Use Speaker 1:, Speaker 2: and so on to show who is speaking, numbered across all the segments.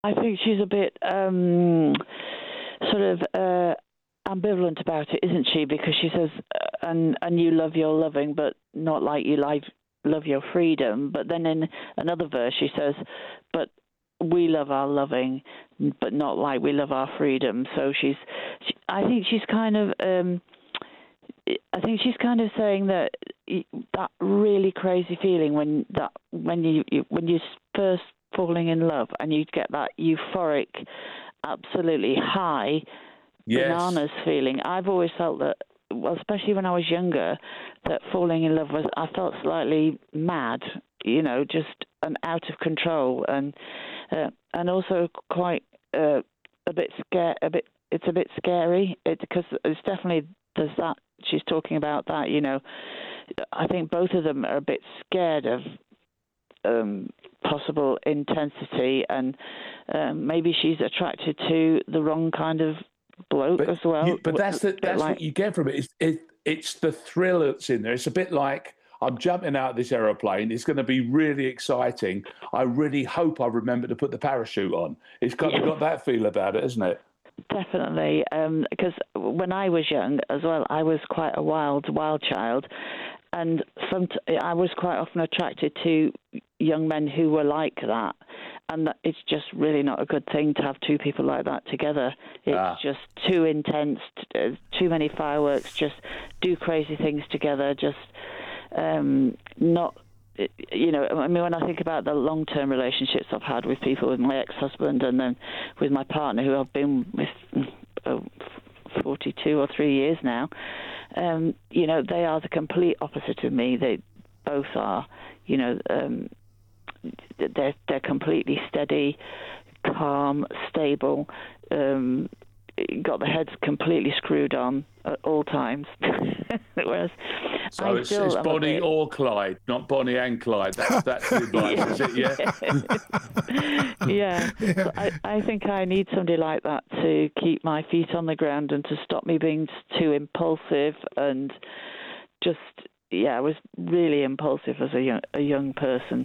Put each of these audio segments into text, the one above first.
Speaker 1: I think she's a bit sort of ambivalent about it, isn't she? Because she says, and you love your loving, but not like you love your freedom. But then in another verse she says, but we love our loving, but not like we love our freedom. So I think she's kind of saying that that really crazy feeling when you first falling in love and you get that euphoric, absolutely high, bananas feeling. I've always felt that, well, especially when I was younger, that falling in love I felt slightly mad, just out of control, and also quite a bit scared. It's a bit scary because it's definitely there's that. She's talking about that. I think both of them are a bit scared of possible intensity, and maybe she's attracted to the wrong kind of bloke as well.
Speaker 2: But that's what you get from it. It's the thrill that's in there. It's a bit like, I'm jumping out of this aeroplane. It's going to be really exciting. I really hope I remember to put the parachute on. It's got that feel about it, isn't it?
Speaker 1: Definitely, because when I was young as well, I was quite a wild child, and I was quite often attracted to young men who were like that, and it's just really not a good thing to have two people like that together. It's just too intense, too many fireworks, just do crazy things together, just not... when I think about the long-term relationships I've had with people, with my ex-husband and then with my partner, who I've been with 42 or 3 years now, they are the complete opposite of me. They both are, they're completely steady, calm, stable, got the heads completely screwed on at all times. Whereas
Speaker 2: so it's Bonnie or Clyde, not Bonnie and Clyde. That's the advice, is it? Yeah.
Speaker 1: Yeah. So I think I need somebody like that to keep my feet on the ground and to stop me being too impulsive, and just I was really impulsive as a young person.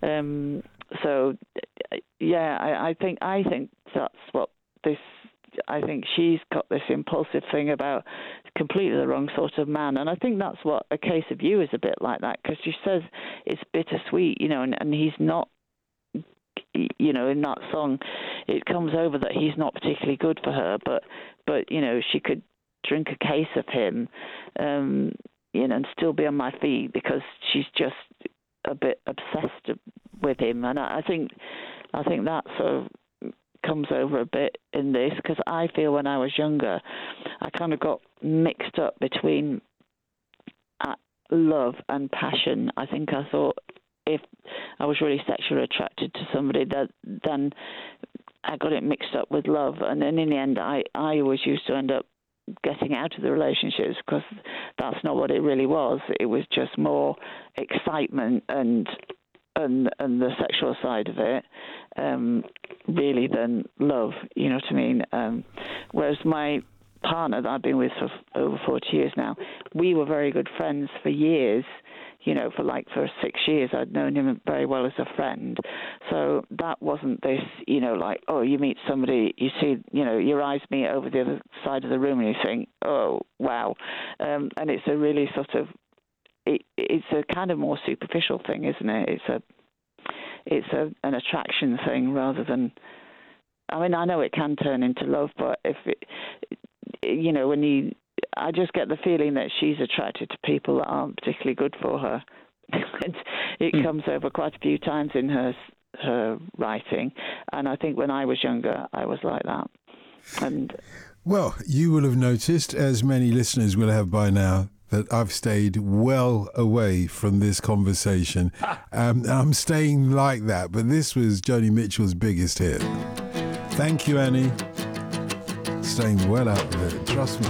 Speaker 1: I think that's what this. I think she's got this impulsive thing about completely the wrong sort of man. And I think that's what A Case of You is a bit like that, because she says it's bittersweet, and he's not, in that song, it comes over that he's not particularly good for her, but she could drink a case of him, and still be on my feet because she's just a bit obsessed with him. And I think that sort of comes over a bit in this, because I feel when I was younger, I kind of got mixed up between love and passion. I think I thought if I was really sexually attracted to somebody, then I got it mixed up with love, and then in the end, I always used to end up getting out of the relationships, because that's not what it really was. It was just more excitement and the sexual side of it, really, than love, you know what I mean? Whereas my partner that I've been with for over 40 years now, we were very good friends for years, for 6 years. I'd known him very well as a friend. So that wasn't this, you meet somebody, you see, your eyes meet over the other side of the room and you think, oh, wow. And it's a really sort of, it's a kind of more superficial thing, isn't it? It's an attraction thing rather than. I mean, I know it can turn into love, but if I just get the feeling that she's attracted to people that aren't particularly good for her. It comes over quite a few times in her writing, and I think when I was younger, I was like that. And
Speaker 3: well, you will have noticed, as many listeners will have by now, that I've stayed well away from this conversation. I'm staying like that, but this was Joni Mitchell's biggest hit. Thank you, Annie. Staying well out of it, trust me.